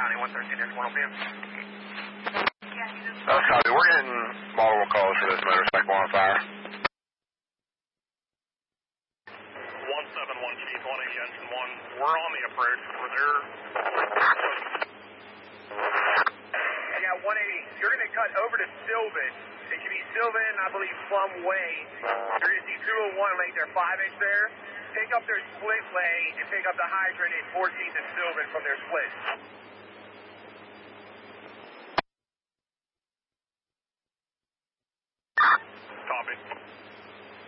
Copy. We're getting multiple calls for this motorcycle on fire. 171 Chief, 180 Engine 1. We're on the approach. We're there. I got 180. You're going to cut over to Sylvan. It should be Sylvan, I believe, Plum Way. You're going to see 201 lane there, 5-inch there. Pick up their split lane and pick up the hydrant in 14th and Sylvan from their split. Copy.